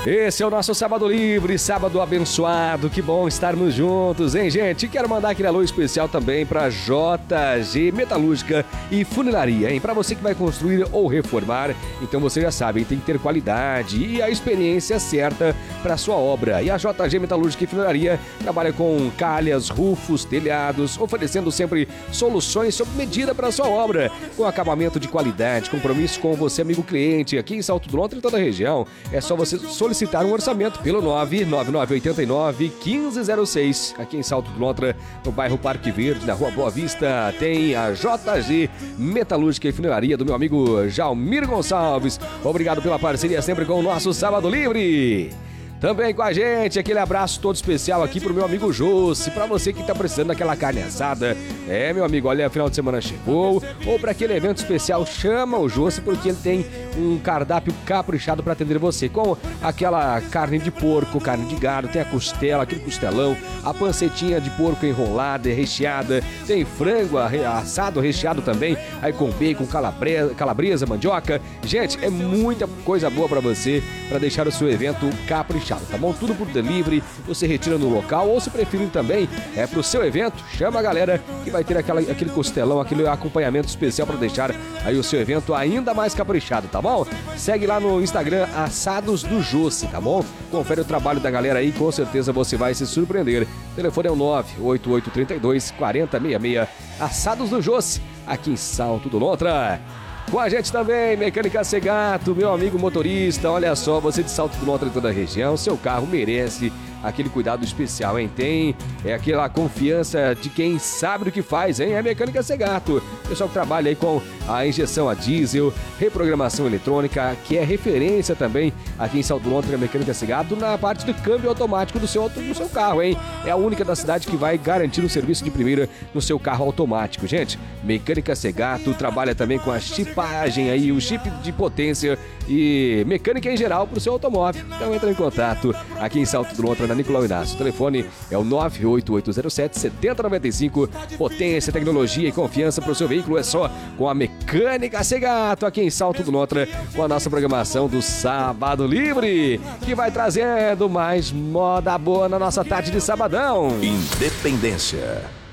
Esse é o nosso Sábado Livre, sábado abençoado, que bom estarmos juntos, hein, gente? Quero mandar aquele alô especial também para JG Metalúrgica e Funilaria, hein? Para você que vai construir ou reformar, então você já sabe, hein? Tem que ter qualidade e a experiência certa para sua obra. E a JG Metalúrgica e Funilaria trabalha com calhas, rufos, telhados, oferecendo sempre soluções sob medida para sua obra, com acabamento de qualidade, compromisso com você, amigo cliente, aqui em Salto do Lontra e toda a região. É só você solicitar um orçamento pelo 99989-1506. Aqui em Salto do Lontra, no bairro Parque Verde, na Rua Boa Vista, tem a JG Metalúrgica e Funilaria do meu amigo Jalmir Gonçalves. Obrigado pela parceria sempre com o nosso Sábado Livre. Também com a gente, aquele abraço todo especial aqui pro meu amigo Jossi, pra você que tá precisando daquela carne assada. É, meu amigo, olha, final de semana chegou, ou pra aquele evento especial, chama o Jossi, porque ele tem um cardápio caprichado pra atender você, com aquela carne de porco, carne de gado, tem a costela, aquele costelão, a pancetinha de porco enrolada, recheada, tem frango assado, recheado também, aí com bacon, calabresa, mandioca. Gente, é muita coisa boa pra você, pra deixar o seu evento caprichado, tá bom? Tudo por delivery, você retira no local, ou se preferir também, pro seu evento, chama a galera que vai ter aquele costelão, aquele acompanhamento especial para deixar aí o seu evento ainda mais caprichado, tá bom? Segue lá no Instagram, Assados do Jossi, tá bom? Confere o trabalho da galera aí, com certeza você vai se surpreender. O telefone é o 98832-4066, Assados do Jossi, aqui em Salto do Lontra. Com a gente também, Mecânica Segato, meu amigo motorista, olha só, você de Salto do Lontra e toda a região, seu carro merece aquele cuidado especial, hein? Tem aquela confiança de quem sabe do que faz, hein? É Mecânica Segato, pessoal que trabalha aí com a injeção a diesel, reprogramação eletrônica, que é referência também aqui em Salto do Lontra, Mecânica Segato, na parte do câmbio automático do seu carro, hein? É a única da cidade que vai garantir um serviço de primeira no seu carro automático, gente. Mecânica Segato trabalha também com a chipagem aí, o chip de potência e mecânica em geral para o seu automóvel. Então entra em contato aqui em Salto do Lontra, na Nicolau Inácio. O telefone é o 98807-7095. Potência, tecnologia e confiança para o seu veículo é só com a Mecânica Segato, aqui em Salto do Lontra, com a nossa programação do Sábado Livre, que vai trazendo mais moda boa na nossa tarde de sabadão. Independência.